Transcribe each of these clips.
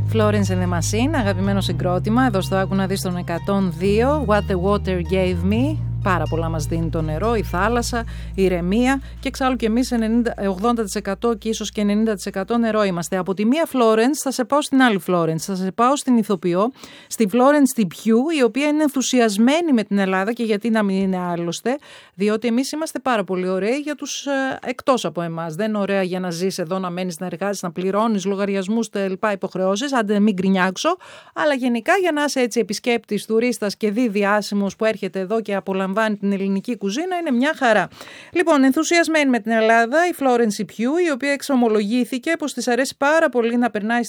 Florence and the Machine, αγαπημένο συγκρότημα, εδώ στο Άκου να δεις τον 102, What the Water Gave Me. Πάρα πολλά μας δίνει το νερό, η θάλασσα, η ηρεμία και εξάλλου και εμείς 80% και ίσως και 90% νερό είμαστε. Από τη μία Florence θα σε πάω στην άλλη Florence, θα σε πάω στην ηθοποιό, στη Florence την Pugh, η οποία είναι ενθουσιασμένη με την Ελλάδα και γιατί να μην είναι άλλωστε, διότι εμείς είμαστε πάρα πολύ ωραίοι για τους εκτός από εμάς. Δεν είναι ωραία για να ζεις εδώ, να μένεις, να εργάζεις, να πληρώνεις λογαριασμούς, τα λοιπά υποχρεώσεις, αν μην γκρινιάξω, αλλά γενικά για να είσαι έτσι επισκέπτης, τουρίστας και δι διάσημος που έρχεται εδώ και απολαμβάνει την ελληνική κουζίνα, είναι μια χαρά. Λοιπόν, ενθουσιασμένη με την Ελλάδα, η Florence Pugh, η οποία εξομολογήθηκε πως της αρέσει πάρα πολύ να περνάει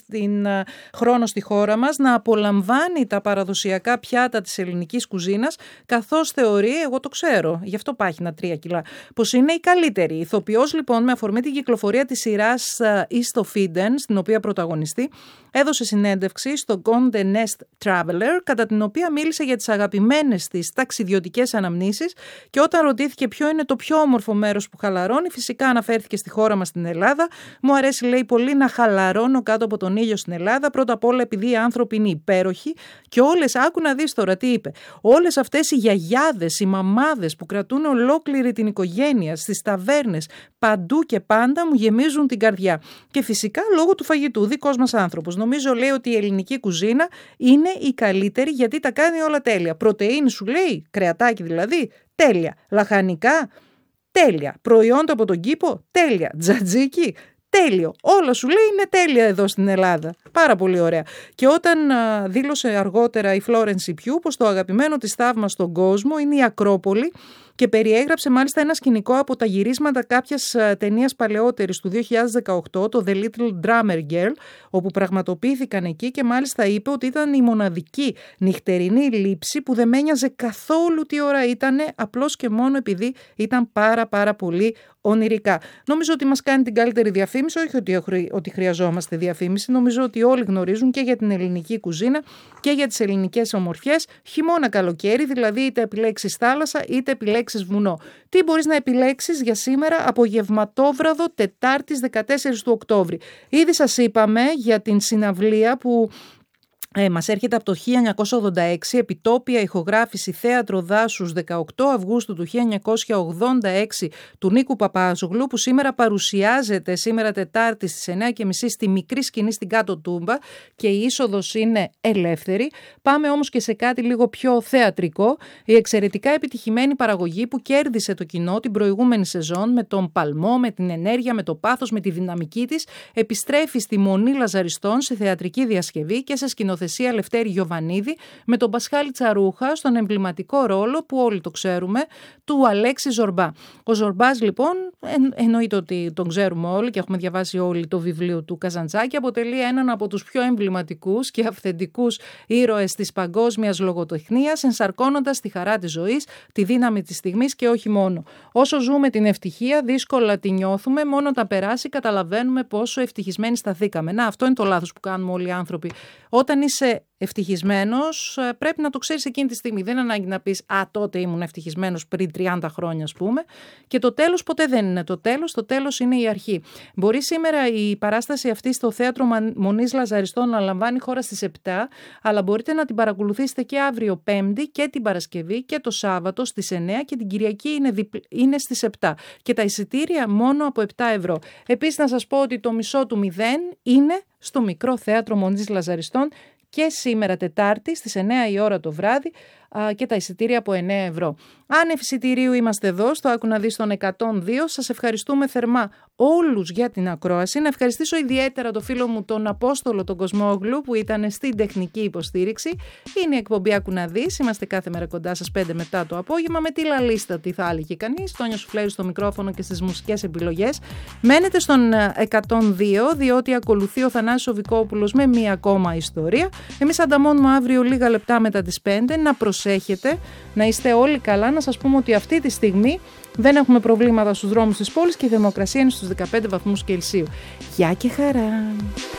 χρόνο στη χώρα μας, να απολαμβάνει τα παραδοσιακά πιάτα της ελληνικής κουζίνας, καθώς θεωρεί, εγώ το ξέρω, γι' αυτό πάχυνα 3 κιλά, πως είναι η καλύτερη. Η ηθοποιός λοιπόν, με αφορμή την κυκλοφορία της σειράς East of Eden, στην οποία πρωταγωνιστεί, έδωσε συνέντευξη στο Condé Nast Traveler, κατά την οποία μίλησε για τις αγαπημένες της ταξιδιωτικές αναμνήσεις και όταν ρωτήθηκε ποιο είναι το πιο όμορφο μέρος που χαλαρώνει, φυσικά αναφέρθηκε στη χώρα μας στην Ελλάδα. Μου αρέσει, λέει, πολύ να χαλαρώνω κάτω από τον ήλιο στην Ελλάδα, πρώτα απ' όλα επειδή οι άνθρωποι είναι υπέροχοι και όλες, άκου να δεις τώρα τι είπε, όλες αυτές οι γιαγιάδες, οι μαμάδες που κρατούν ολόκληρη την οικογένεια στις ταβέρνες, παντού και πάντα μου γεμίζουν την καρδιά. Και φυσικά λόγω του φαγητού, δικός μας άνθρωπος. Νομίζω, λέει, ότι η ελληνική κουζίνα είναι η καλύτερη γιατί τα κάνει όλα τέλεια. Πρωτεΐνη σου λέει, κρεατάκι δηλαδή, τέλεια. Λαχανικά, τέλεια. Προϊόντα από τον κήπο, τέλεια. Τζατζίκι, τέλειο. Όλα σου λέει είναι τέλεια εδώ στην Ελλάδα. Πάρα πολύ ωραία. Και όταν δήλωσε αργότερα η Florence Pugh πως το αγαπημένο της θαύμα στον κόσμο είναι η Ακρόπολη και περιέγραψε μάλιστα ένα σκηνικό από τα γυρίσματα κάποιας ταινίας παλαιότερης του 2018, το The Little Drummer Girl, όπου πραγματοποιήθηκαν εκεί και μάλιστα είπε ότι ήταν η μοναδική νυχτερινή λήψη που δεν με ένοιαζε καθόλου τι ώρα ήτανε, απλώς και μόνο επειδή ήταν πάρα πολύ ονειρικά. Νομίζω ότι μας κάνει την καλύτερη διαφήμιση, όχι ότι χρειαζόμαστε διαφήμιση, νομίζω ότι όλοι γνωρίζουν και για την ελληνική κουζίνα και για τις ελληνικές ομορφιές, χειμώνα καλοκαίρι, δηλαδή είτε επιλέξεις θάλασσα είτε επιλέξεις βουνό. Τι μπορείς να επιλέξεις για σήμερα, απογευματόβραδο Τετάρτης 14 του Οκτώβρη. Ήδη σας είπαμε για την συναυλία που μας έρχεται από το 1986, επιτόπια ηχογράφηση θέατρο δάσους 18 Αυγούστου του 1986 του Νίκου Παπάζογλου, που σήμερα παρουσιάζεται σήμερα Τετάρτη στις 9.30 στη μικρή σκηνή στην Κάτω Τούμπα και η είσοδος είναι ελεύθερη. Πάμε όμως και σε κάτι λίγο πιο θεατρικό. Η εξαιρετικά επιτυχημένη παραγωγή που κέρδισε το κοινό την προηγούμενη σεζόν με τον παλμό, με την ενέργεια, με το πάθος, με τη δυναμική της, επιστρέφει στη Μονή Λαζαριστών σε θεατρική διασκευή και σε σκηνοθεσία Λευτέρη Γιοβανίδη με τον Πασχάλη Τσαρούχα στον εμβληματικό ρόλο που όλοι το ξέρουμε του Αλέξη Ζορμπά. Ο Ζορμπάς λοιπόν, εννοείται ότι τον ξέρουμε όλοι και έχουμε διαβάσει όλοι το βιβλίο του Καζαντζάκη, αποτελεί έναν από τους πιο εμβληματικούς και αυθεντικούς ήρωες της παγκόσμιας λογοτεχνίας, ενσαρκώνοντας τη χαρά της ζωής, τη δύναμη της στιγμής και όχι μόνο. Όσο ζούμε την ευτυχία, δύσκολα τη νιώθουμε, μόνο όταν περάσει καταλαβαίνουμε πόσο ευτυχισμένοι σταθήκαμε. Να, αυτό είναι το λάθος που κάνουμε όλοι οι άνθρωποι. Όταν είσαι ευτυχισμένος, πρέπει να το ξέρεις εκείνη τη στιγμή. Δεν είναι ανάγκη να πεις «Α, τότε ήμουν ευτυχισμένος πριν 30 χρόνια», ας πούμε. Και το τέλος ποτέ δεν είναι το τέλος είναι η αρχή. Μπορεί σήμερα η παράσταση αυτή στο Θέατρο Μονής Λαζαριστών να λαμβάνει χώρα στις 7, αλλά μπορείτε να την παρακολουθήσετε και αύριο Πέμπτη και την Παρασκευή και το Σάββατο στις 9 και την Κυριακή είναι στις 7. Και τα εισιτήρια μόνο από 7 ευρώ. Επίσης να σας πω ότι το μισό του 0 είναι στο Μικρό Θέατρο Μονής Λαζαριστών και σήμερα Τετάρτη στις 9 η ώρα το βράδυ και τα εισιτήρια από 9 ευρώ. Άνευ εισιτηρίου είμαστε εδώ στο Άκου να δεις τον 102. Σας ευχαριστούμε θερμά όλους για την ακρόαση. Να ευχαριστήσω ιδιαίτερα το φίλο μου τον Απόστολο τον Κοσμόγλου που ήταν στην τεχνική υποστήριξη. Είναι η εκπομπή Άκου να δεις. Είμαστε κάθε μέρα κοντά σας 5 μετά το απόγευμα με τη λαλίστα, τι θα έλεγε κανείς. Τόνια Σουφλέρη στο μικρόφωνο και στις μουσικές επιλογές. Μένετε στον 102 διότι ακολουθεί ο Θανάσης ο Βικόπουλος με μία ακόμα ιστορία. Εμείς ανταμώνουμε αύριο λίγα λεπτά μετά τις 5. Να προσέχετε, να είστε όλοι καλά. Να σας πούμε ότι αυτή τη στιγμή δεν έχουμε προβλήματα στους δρόμους της πόλης και η θερμοκρασία είναι στους 15 βαθμούς Κελσίου. Γεια και χαρά!